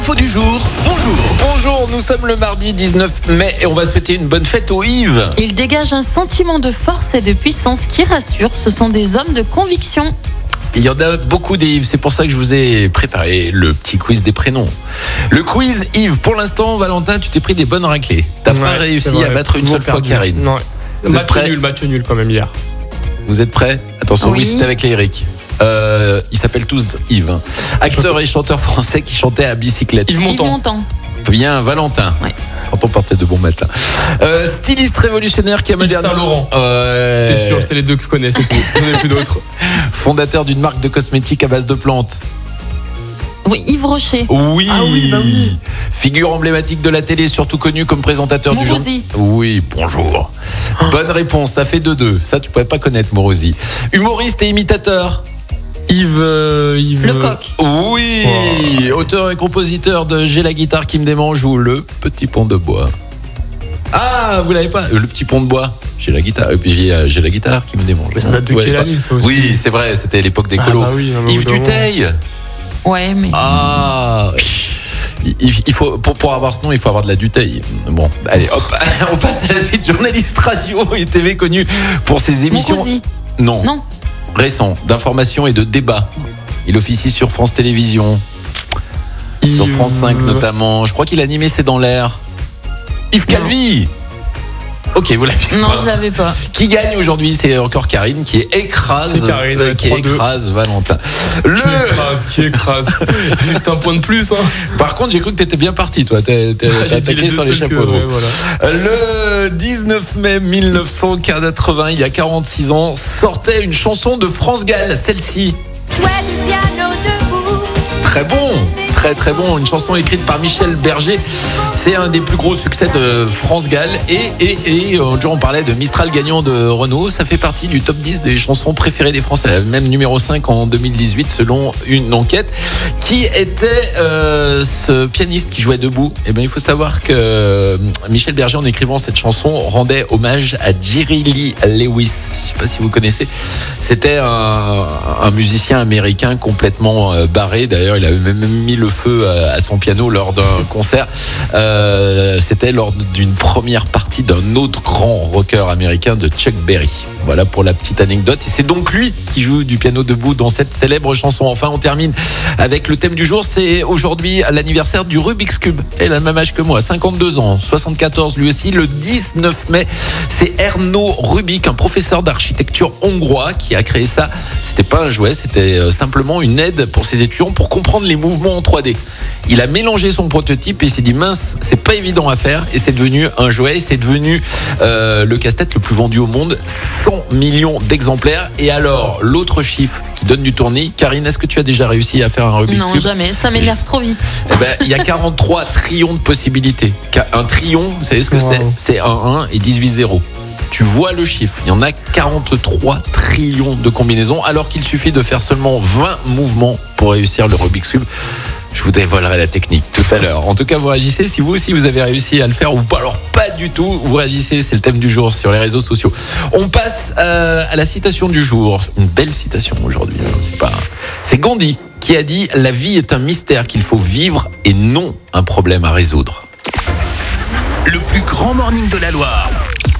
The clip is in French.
Info du jour, bonjour, nous sommes le mardi 19 mai et on va souhaiter une bonne fête aux Yves. Ils dégagent un sentiment de force et de puissance qui rassure. Ce sont des hommes de conviction. Il y en a beaucoup des Yves, c'est pour ça que je vous ai préparé le petit quiz des prénoms. Le quiz Yves, pour l'instant Valentin, tu t'es pris des bonnes raclées. T'as pas réussi à battre une seule fois Karine. Non. Vous êtes prêts ? Match nul quand même hier. Vous êtes prêts ? Attention, oui, c'était avec les Eric. Ils s'appellent tous Yves. Acteur et chanteur français qui chantait à bicyclette. Yves Montand. Bien, Valentin. Ouais. Quand on partait de bon matin. Styliste révolutionnaire qui a Yves Saint-Laurent. C'était sûr, c'est les deux que je connais, c'est tout. J'en ai plus d'autres. Fondateur d'une marque de cosmétiques à base de plantes. Oui, Yves Rocher. Oui. Ah oui, bah oui. Figure emblématique de la télé, surtout connu comme présentateur du journal. Morosi. Oui, bonjour. Bonne réponse, ça fait 2-2. Ça, tu pourrais pas connaître Morosi. Humoriste et imitateur. Yves. Lecoq. Oui. Auteur et compositeur de J'ai la guitare qui me démange ou Le Petit Pont de Bois. Ah, vous l'avez pas ? Le Petit Pont de Bois. J'ai la guitare. Et puis j'ai la guitare qui me démange. Mais ça date de quelle année, ça aussi ? Oui, c'est vrai, c'était l'époque des colos. Oui, Yves Duteil. Ouais, mais. Ah. Il faut, pour avoir ce nom, il faut avoir de la Duteil. Bon, allez, hop, on passe à la suite. Journaliste radio et TV connu pour ses émissions. Morosi. Non. Non. Récent, d'information et de débat. Il officie sur France Télévisions, sur France 5 notamment. Je crois qu'il animait C'est dans l'air. Yves Calvi. Ok, vous l'avez Non, pas. je l'avais pas. Qui gagne aujourd'hui ? C'est encore Karine qui écrase, C'est Karine, qui 3-2. écrase Valentin. Qui écrase. Juste un point de plus, hein. Par contre, j'ai cru que t'étais bien parti, toi. T'as J'ai dit attaqué sur les chapeaux. ouais, voilà. Le 19 mai 1980, il y a 46 ans, sortait une chanson de France Gall, celle-ci. Jouais du piano debout. Très bon, très bon. Une chanson écrite par Michel Berger. C'est un des plus gros succès de France Gall. Et on parlait de Mistral gagnant de Renault. Ça fait partie du top 10 des chansons préférées des Français. Même numéro 5 en 2018 selon une enquête. Qui était ce pianiste qui jouait debout ? Eh bien, il faut savoir que Michel Berger, en écrivant cette chanson, rendait hommage à Jerry Lee Lewis. Je ne sais pas si vous connaissez. C'était un musicien américain complètement barré. D'ailleurs, il avait même mis le feu à son piano lors d'un concert. C'était lors d'une première partie d'un autre grand rocker américain de Chuck Berry. Voilà pour la petite anecdote. Et c'est donc lui qui joue du piano debout dans cette célèbre chanson. Enfin, on termine avec le thème du jour. C'est aujourd'hui l'anniversaire du Rubik's Cube. Elle a le même âge que moi, 52 ans, 74 lui aussi. Le 19 mai, c'est Erno Rubik, un professeur d'architecture hongrois qui a créé ça. C'était pas un jouet, c'était simplement une aide pour ses étudiants pour comprendre les mouvements en 3D. Il a mélangé son prototype et il s'est dit mince, c'est pas évident à faire, et c'est devenu un jouet. C'est devenu le casse-tête le plus vendu au monde, 100 millions d'exemplaires. Et alors, l'autre chiffre qui donne du tournis, Karine, est-ce que tu as déjà réussi à faire un Rubik's Non, Cube ? jamais. Ça m'énerve trop vite. Eh ben, il y a 43 trillions de possibilités. Un trillion, vous savez ce que c'est ? C'est un 1 et 18 zéros. Tu vois le chiffre, il y en a 43 trillions de combinaisons, alors qu'il suffit de faire seulement 20 mouvements pour réussir le Rubik's Cube. Je vous dévoilerai la technique tout à l'heure. En tout cas, vous réagissez si vous aussi vous avez réussi à le faire ou pas. Alors pas du tout, vous réagissez, c'est le thème du jour sur les réseaux sociaux. On passe à la citation du jour. Une belle citation aujourd'hui. C'est Gandhi qui a dit « La vie est un mystère qu'il faut vivre et non un problème à résoudre ». Le plus grand morning de la Loire.